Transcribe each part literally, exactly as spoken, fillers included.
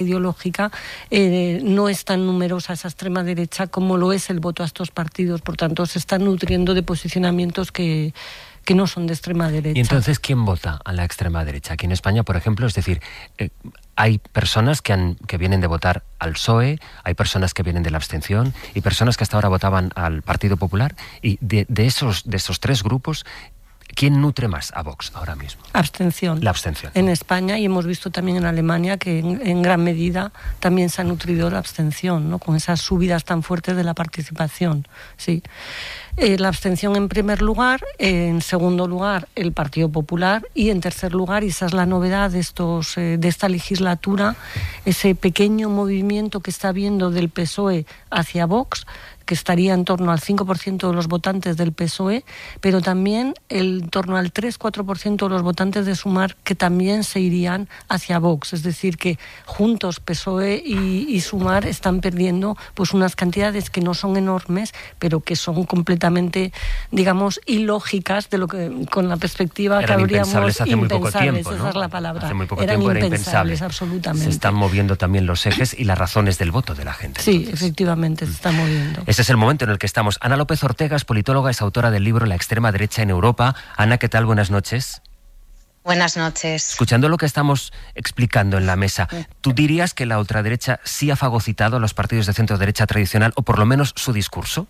ideológica, eh, no es tan numerosa esa extrema derecha como lo es el voto a estos partidos. Por tanto, se están nutriendo de posicionamientos que, que no son de extrema derecha. ¿Y entonces quién vota a la extrema derecha? Aquí en España, por ejemplo, es decir, eh, hay personas que, han, que vienen de votar al P S O E, hay personas que vienen de la abstención y personas que hasta ahora votaban al Partido Popular, y de, de, esos, de esos tres grupos, ¿quién nutre más a Vox ahora mismo? Abstención. La abstención. En España, y hemos visto también en Alemania que en, en gran medida también se ha nutrido la abstención, ¿no? Con esas subidas tan fuertes de la participación. Sí. Eh, la abstención en primer lugar, eh, en segundo lugar el Partido Popular, y en tercer lugar, y esa es la novedad de, estos, eh, de esta legislatura, ese pequeño movimiento que está habiendo del P S O E hacia Vox, que estaría en torno al cinco por ciento de los votantes del P S O E, pero también en torno al tres a cuatro por ciento de los votantes de Sumar que también se irían hacia Vox. Es decir, que juntos P S O E y, y Sumar están perdiendo pues unas cantidades que no son enormes, pero que son completamente, digamos, ilógicas de lo que, con la perspectiva eran que habríamos impensables hace muy poco tiempo, ¿no? Esa es la palabra. Hace muy poco eran tiempo era impensables, impensable. Absolutamente. Se están moviendo también los ejes y las razones del voto de la gente. Sí, entonces. efectivamente, se está moviendo. Ese es el momento en el que estamos. Ana López Ortega es politóloga, es autora del libro La extrema derecha en Europa. Ana, ¿qué tal? Buenas noches. Buenas noches. Escuchando lo que estamos explicando en la mesa, ¿tú dirías que la ultraderecha sí ha fagocitado a los partidos de centro derecha tradicional, o por lo menos su discurso?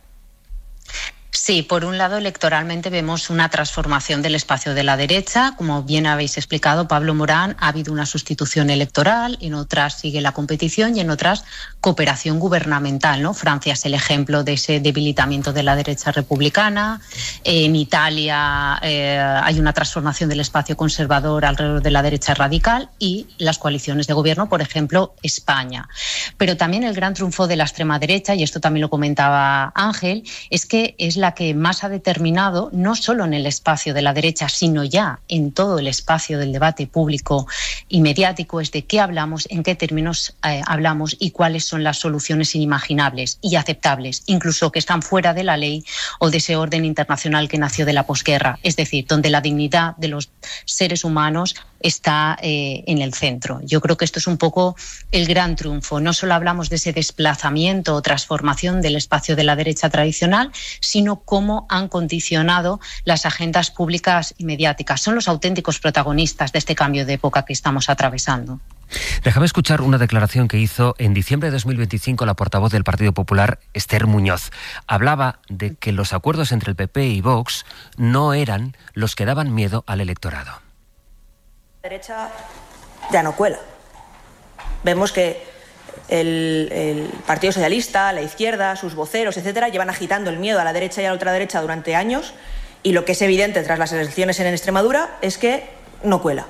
Sí, por un lado, electoralmente vemos una transformación del espacio de la derecha. Como bien habéis explicado, Pablo Morán, ha habido una sustitución electoral, en otras sigue la competición y en otras cooperación gubernamental, ¿no? Francia es el ejemplo de ese debilitamiento de la derecha republicana. En Italia eh, hay una transformación del espacio conservador alrededor de la derecha radical, y las coaliciones de gobierno, por ejemplo, España. Pero también el gran triunfo de la extrema derecha, y esto también lo comentaba Ángel, es que es la que más ha determinado, no solo en el espacio de la derecha, sino ya en todo el espacio del debate público y mediático, es de qué hablamos, en qué términos eh, hablamos y cuáles son las soluciones inimaginables y aceptables, incluso que están fuera de la ley o de ese orden internacional que nació de la posguerra, es decir, donde la dignidad de los seres humanos está eh, en el centro. Yo creo que esto es un poco el gran triunfo. No solo hablamos de ese desplazamiento o transformación del espacio de la derecha tradicional, sino cómo han condicionado las agendas públicas y mediáticas. Son los auténticos protagonistas de este cambio de época que estamos atravesando. Déjame escuchar una declaración que hizo en diciembre de dos mil veinticinco la portavoz del Partido Popular, Esther Muñoz. Hablaba de que los acuerdos entre el P P y Vox no eran los que daban miedo al electorado. La derecha ya no cuela. Vemos que el, el Partido Socialista, la izquierda, sus voceros, etcétera, llevan agitando el miedo a la derecha y a la ultraderecha durante años, y lo que es evidente tras las elecciones en Extremadura es que no cuela.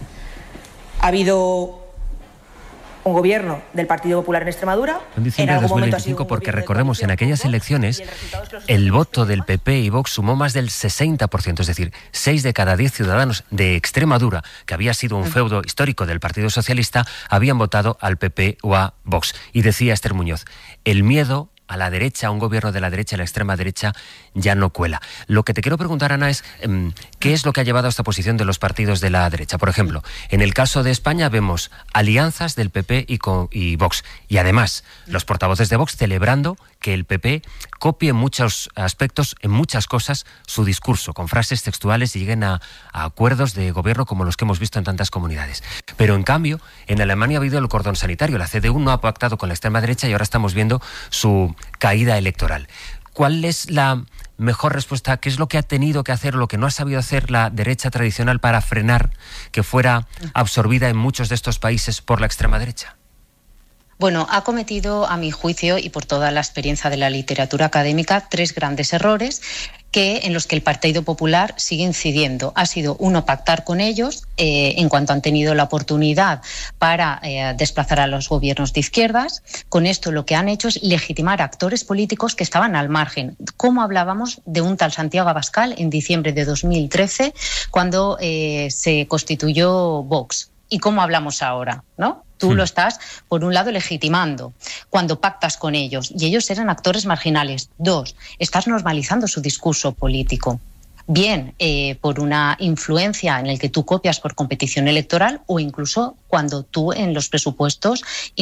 Ha habido un gobierno del Partido Popular en Extremadura. En diciembre de dos mil veinticinco, porque recordemos, en aquellas elecciones el voto del P P y Vox sumó más del sesenta por ciento, es decir, seis de cada diez ciudadanos de Extremadura, que había sido un feudo histórico del Partido Socialista, habían votado al P P o a Vox. Y decía Esther Muñoz, el miedo a la derecha, a un gobierno de la derecha, a la extrema derecha, ya no cuela. Lo que te quiero preguntar, Ana, es ¿qué es lo que ha llevado a esta posición de los partidos de la derecha? Por ejemplo, en el caso de España vemos alianzas del P P y, con, y Vox. Y además, los portavoces de Vox celebrando que el P P copie en muchos aspectos, en muchas cosas, su discurso, con frases textuales, y lleguen a, a acuerdos de gobierno como los que hemos visto en tantas comunidades. Pero en cambio, en Alemania ha habido el cordón sanitario. La C D U no ha pactado con la extrema derecha y ahora estamos viendo su caída electoral. ¿Cuál es la mejor respuesta? ¿Qué es lo que ha tenido que hacer, lo que no ha sabido hacer la derecha tradicional para frenar que fuera absorbida en muchos de estos países por la extrema derecha? Bueno, ha cometido, a mi juicio, y por toda la experiencia de la literatura académica, tres grandes errores que en los que el Partido Popular sigue incidiendo. Ha sido, uno, pactar con ellos eh, en cuanto han tenido la oportunidad para eh, desplazar a los gobiernos de izquierdas. Con esto lo que han hecho es legitimar a actores políticos que estaban al margen. Como hablábamos de un tal Santiago Abascal en diciembre de dos mil trece, cuando eh, se constituyó Vox. ¿Y cómo hablamos ahora, no? Tú lo estás, por un lado, legitimando cuando pactas con ellos, y ellos eran actores marginales. Dos, estás normalizando su discurso político. Bien eh, por una influencia en el que tú copias por competición electoral, o incluso cuando tú en los presupuestos